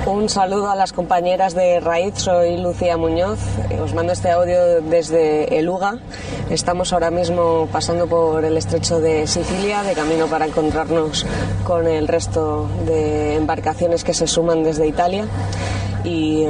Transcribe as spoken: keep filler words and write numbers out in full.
Un saludo a las compañeras de Raíz, soy Lucía Muñoz, os mando este audio desde Eluga. Estamos ahora mismo pasando por el estrecho de Sicilia, de camino para encontrarnos con el resto de embarcaciones que se suman desde Italia. Y